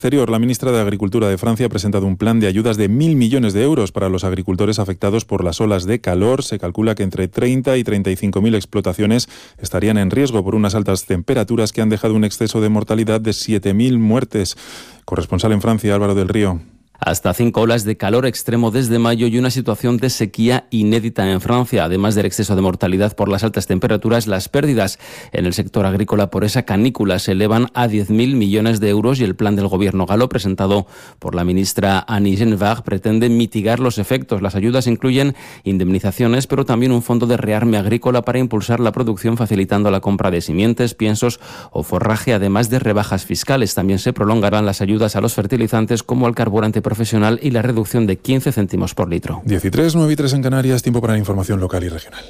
La ministra de Agricultura de Francia ha presentado un plan de ayudas de 1.000 millones de euros para los agricultores afectados por las olas de calor. Se calcula que entre 30 y 35.000 explotaciones estarían en riesgo por unas altas temperaturas que han dejado un exceso de mortalidad de 7.000 muertes. Corresponsal en Francia, Álvaro del Río. Hasta 5 olas de calor extremo desde mayo y una situación de sequía inédita en Francia. Además del exceso de mortalidad por las altas temperaturas, las pérdidas en el sector agrícola por esa canícula se elevan a 10.000 millones de euros y el plan del gobierno galo, presentado por la ministra Annie Genevard, pretende mitigar los efectos. Las ayudas incluyen indemnizaciones, pero también un fondo de rearme agrícola para impulsar la producción, facilitando la compra de simientes, piensos o forraje, además de rebajas fiscales. También se prolongarán las ayudas a los fertilizantes como al carburante profesional y la reducción de 15 céntimos por litro. 13, 9 y 3 en Canarias, tiempo para la información local y regional.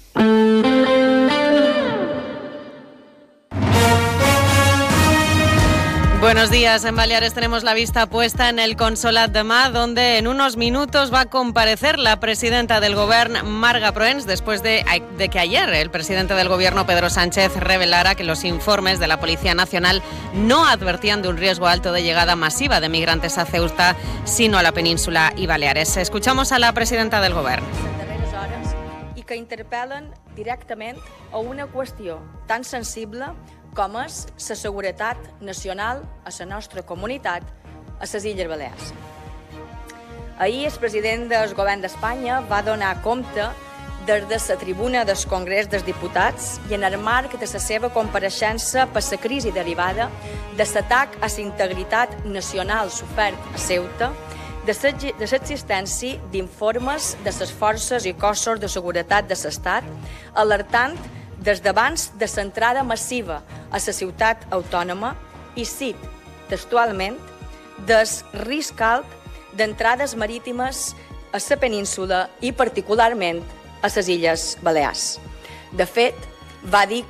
Buenos días. En Baleares tenemos la vista puesta en el Consolat de Mar, donde en unos minutos va a comparecer la presidenta del Govern, Marga Proens, después de que ayer el presidente del Gobierno, Pedro Sánchez, revelara que los informes de la Policía Nacional no advertían de un riesgo alto de llegada masiva de migrantes a Ceuta, sino a la península y Baleares. Escuchamos a la presidenta del Govern. I que interpel·len directament a una qüestió tan sensible com és la seguretat nacional a la nostra comunitat a les Illes Balears. Ahir el president del Govern d'Espanya va donar compte des de la tribuna del Congrés dels Diputats i en el marc de la seva compareixença per la crisi derivada de l'atac a la integritat nacional sofert a Ceuta, de l'existència d'informes de les forces i cossos de seguretat de l'Estat, alertant des d'abans de l'entrada massiva a la ciutat autònoma i, cit textualment, del risc alt d'entrades marítimes a la península i particularment a les Illes Balears. De fet, va dir